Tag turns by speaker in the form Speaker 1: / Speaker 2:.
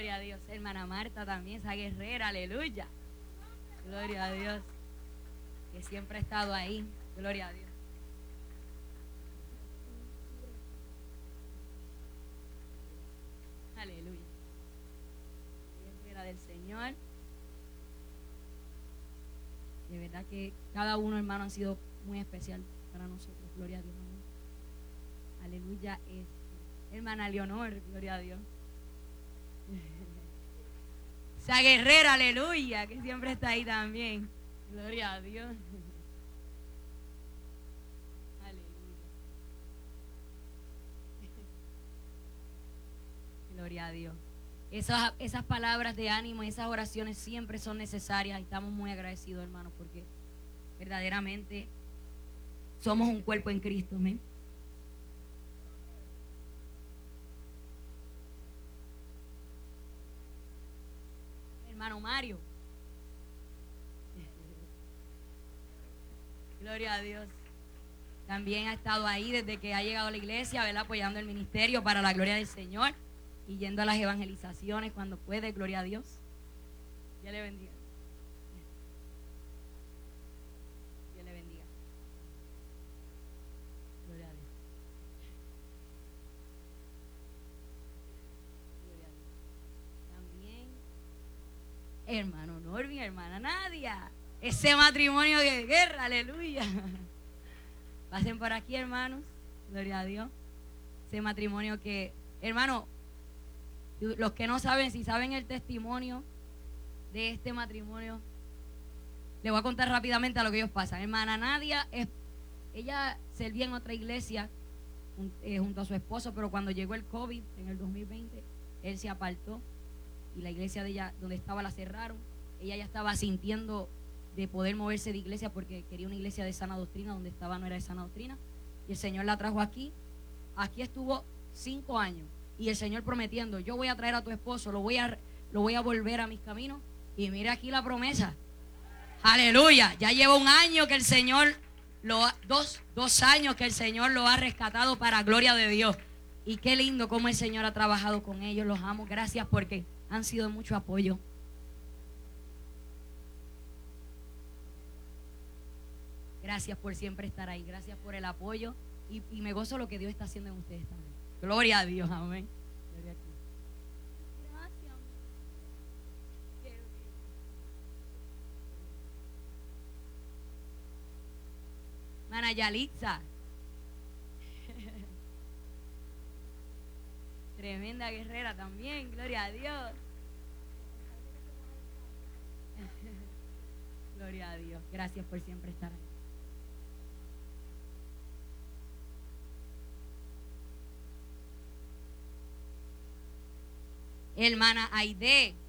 Speaker 1: Gloria a Dios. Hermana Marta también, esa guerrera, aleluya. Gloria a Dios. Que siempre ha estado ahí. Gloria a Dios. Aleluya. Guerrera del Señor. De verdad que cada uno, hermano, ha sido muy especial para nosotros. Gloria a Dios. Aleluya. Hermana Leonor, gloria a Dios. Esa guerrera, aleluya, que siempre está ahí también. Gloria a Dios. Aleluya. Gloria a Dios. Esas palabras de ánimo, esas oraciones siempre son necesarias. Y estamos muy agradecidos, hermanos, porque verdaderamente somos un cuerpo en Cristo. ¿Me? Hermano Mario. Gloria a Dios. También ha estado ahí desde que ha llegado a la iglesia, ¿verdad? Apoyando el ministerio para la gloria del Señor y yendo a las evangelizaciones cuando puede. Gloria a Dios. Dios le bendiga. Dios le bendiga. Gloria a Dios. Gloria a Dios. También hermano Norvin, hermana Nadia. Ese matrimonio de guerra, aleluya. Pasen por aquí, hermanos. Gloria a Dios. Ese matrimonio que, hermano, los que no saben, si saben el testimonio de este matrimonio, les voy a contar rápidamente a lo que ellos pasan. Hermana Nadia, ella servía en otra iglesia junto a su esposo, pero cuando llegó el COVID en el 2020, él se apartó y la iglesia de ella, donde estaba, la cerraron. Ella ya estaba sintiendo de poder moverse de iglesia porque quería una iglesia de sana doctrina. Donde estaba no era de sana doctrina, y el Señor la trajo aquí estuvo 5 años, y el Señor prometiendo: yo voy a traer a tu esposo, lo voy a volver a mis caminos. Y mira aquí la promesa, aleluya. Ya lleva 1 año que el Señor dos años que el Señor lo ha rescatado para gloria de Dios. Y qué lindo cómo el Señor ha trabajado con ellos. Los amo, gracias porque han sido de mucho apoyo. Gracias por siempre estar ahí. Gracias por el apoyo. Y me gozo lo que Dios está haciendo en ustedes también. Gloria a Dios. Amén. Gloria a Dios. Gracias. Hermana Yalitza. Tremenda guerrera también. Gloria a Dios. Gloria a Dios. Gracias por siempre estar ahí. Hermana Aide.